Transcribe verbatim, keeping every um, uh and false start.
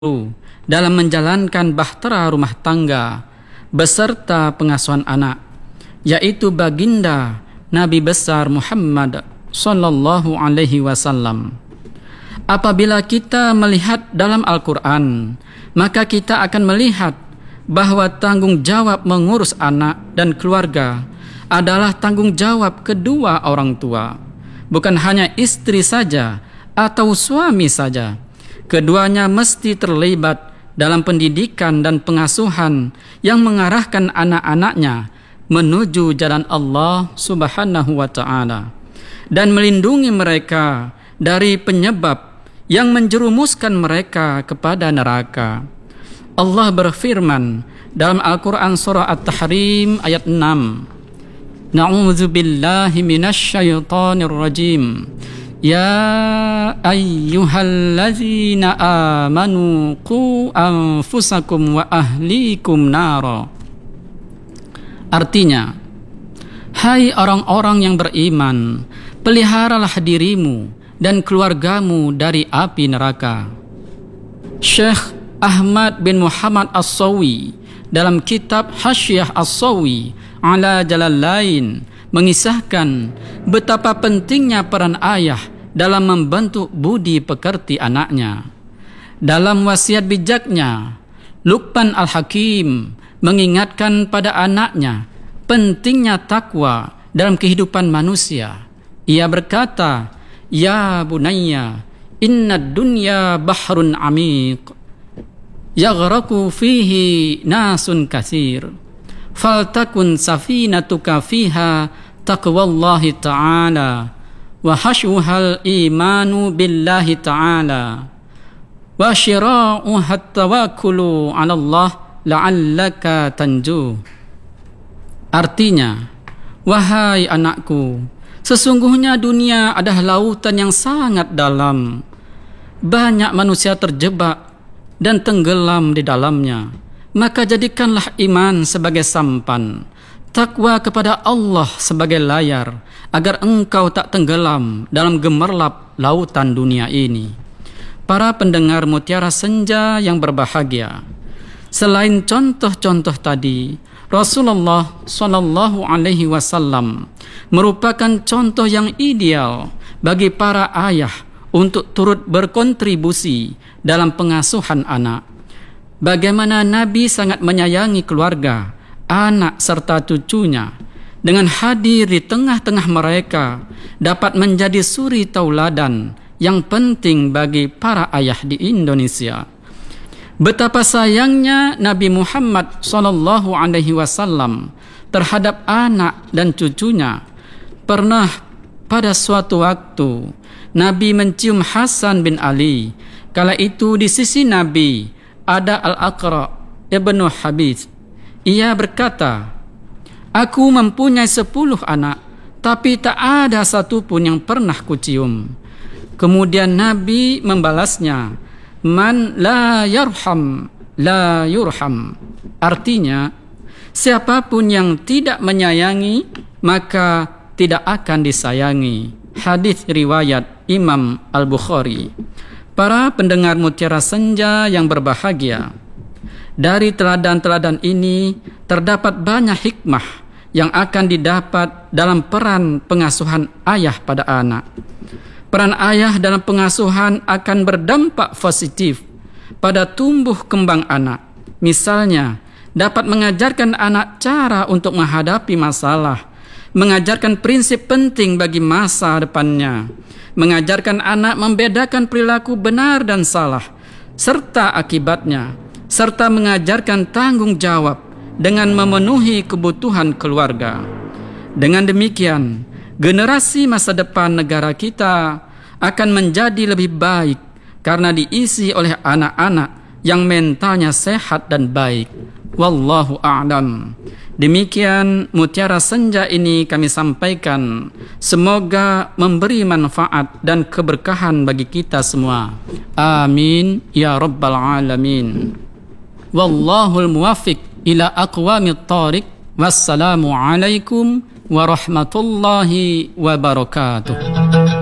dalam menjalankan bahtera rumah tangga beserta pengasuhan anak, yaitu baginda Nabi besar Muhammad sallallahu alaihi wasallam. Apabila kita melihat dalam Al-Quran, maka kita akan melihat bahwa tanggung jawab mengurus anak dan keluarga adalah tanggung jawab kedua orang tua, bukan hanya istri saja atau suami saja. Keduanya mesti terlibat dalam pendidikan dan pengasuhan yang mengarahkan anak-anaknya menuju jalan Allah Subhanahu wa ta'ala dan melindungi mereka dari penyebab yang menjerumuskan mereka kepada neraka. Allah berfirman dalam Al-Quran surah At-Tahrim ayat enam, Na'udzubillahi minasyaitonir rajim. Ya ayyuhallazina amanu qu anfusakum wa ahlikum nara. Artinya, hai orang-orang yang beriman, peliharalah dirimu dan keluargamu dari api neraka. Syekh Ahmad bin Muhammad As-Sawi dalam kitab Hasyiah As-Sawi ala Jalalain mengisahkan betapa pentingnya peran ayah dalam membentuk budi pekerti anaknya. Dalam wasiat bijaknya, Luqman Al-Hakim mengingatkan pada anaknya pentingnya takwa dalam kehidupan manusia. Ia berkata, Ya bunayya, inna dunya bahrun amiq, yaghraku fihi nasun katsir, faltakun safinatuka fiha taqwallahi ta'ala wa hashwuhal imanu billahi ta'ala wa syira'uhat tawakkulu 'ala Allah la'allaka tanju. Artinya, wahai anakku, sesungguhnya dunia adalah lautan yang sangat dalam. Banyak manusia terjebak dan tenggelam di dalamnya. Maka jadikanlah iman sebagai sampan, takwa kepada Allah sebagai layar, agar engkau tak tenggelam dalam gemerlap lautan dunia ini. Para pendengar Mutiara Senja yang berbahagia, selain contoh-contoh tadi, Rasulullah Shallallahu Alaihi Wasallam merupakan contoh yang ideal bagi para ayah untuk turut berkontribusi dalam pengasuhan anak. Bagaimana Nabi sangat menyayangi keluarga, anak serta cucunya. Dengan hadir di tengah-tengah mereka dapat menjadi suri tauladan yang penting bagi para ayah di Indonesia. Betapa sayangnya Nabi Muhammad sallallahu alaihi wasallam terhadap anak dan cucunya. Pernah pada suatu waktu Nabi mencium Hasan bin Ali. Kala itu di sisi Nabi ada Al-Aqra ibnu Habis. Ia berkata, aku mempunyai sepuluh anak, tapi tak ada satupun yang pernah kucium. Kemudian Nabi membalasnya, man la yarham la yurham. Artinya, siapapun yang tidak menyayangi, maka tidak akan disayangi. Hadis riwayat Imam Al-Bukhari. Para pendengar Mutiara Senja yang berbahagia, dari teladan-teladan ini terdapat banyak hikmah yang akan didapat dalam peran pengasuhan ayah pada anak. Peran ayah dalam pengasuhan akan berdampak positif pada tumbuh kembang anak. Misalnya, dapat mengajarkan anak cara untuk menghadapi masalah, mengajarkan prinsip penting bagi masa depannya, mengajarkan anak membedakan perilaku benar dan salah, serta akibatnya, serta mengajarkan tanggung jawab dengan memenuhi kebutuhan keluarga. Dengan demikian, generasi masa depan negara kita akan menjadi lebih baik karena diisi oleh anak-anak yang mentalnya sehat dan baik. Wallahu a'lam. Demikian Mutiara Senja ini kami sampaikan. Semoga memberi manfaat dan keberkahan bagi kita semua. Amin ya rabbal alamin. Wallahul muwaffiq ila aqwamit thariq. Wassalamu alaikum warahmatullahi wabarakatuh.